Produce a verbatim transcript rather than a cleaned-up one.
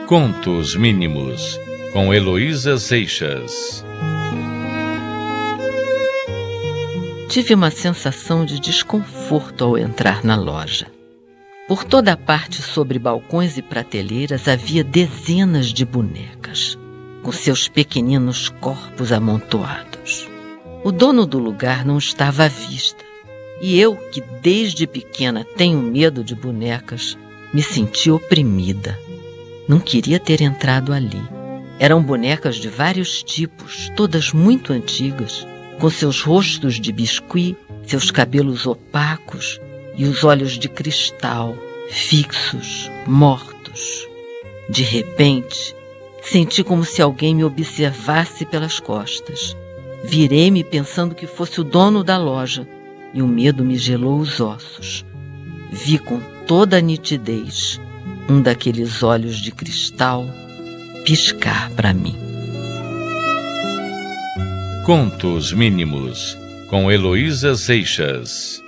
Contos Mínimos, com Heloísa Seixas. Tive uma sensação de desconforto ao entrar na loja. Por toda a parte, sobre balcões e prateleiras, havia dezenas de bonecas, com seus pequeninos corpos amontoados. O dono do lugar não estava à vista, e eu, que desde pequena tenho medo de bonecas, me senti oprimida. Não queria ter entrado ali. Eram bonecas de vários tipos, todas muito antigas, com seus rostos de biscuit, seus cabelos opacos e os olhos de cristal, fixos, mortos. De repente, senti como se alguém me observasse pelas costas. Virei-me pensando que fosse o dono da loja, e o medo me gelou os ossos. Vi com toda a nitidez um daqueles olhos de cristal piscar para mim. Contos Mínimos, com Heloísa Seixas.